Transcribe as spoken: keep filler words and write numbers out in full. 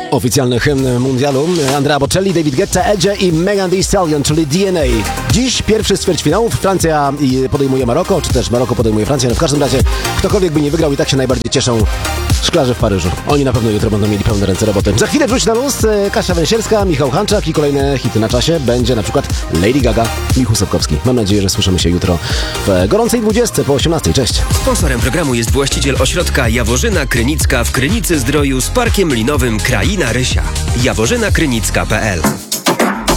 Oficjalny hymn mundialu. Andrea Bocelli, David Guetta, Edge i Megan Thee Stallion, czyli D N A. Dziś pierwszy z ćwierćfinałów. Francja podejmuje Maroko, czy też Maroko podejmuje Francję. No w każdym razie, ktokolwiek by nie wygrał, i tak się najbardziej cieszą szklarze w Paryżu. Oni na pewno jutro będą mieli pełne ręce roboty. Za chwilę wróci na luz Kasia Węsierska, Michał Hanczak i kolejne hity na czasie. Będzie na przykład Lady Gaga, Michał Sapkowski. Mam nadzieję, że słyszymy się jutro w gorącej dwudziestce po osiemnastej. Cześć. Sponsorem programu jest właściciel ośrodka Jaworzyna Krynicka w Krynicy Zdroju z parkiem linowym Kraina Rysia. jaworzyna krynicka kropka p l